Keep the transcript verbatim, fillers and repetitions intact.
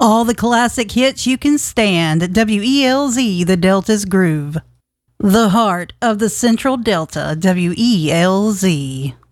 All the classic hits you can stand. W E L Z, the Delta's Groove. The heart of the Central Delta, W E L Z.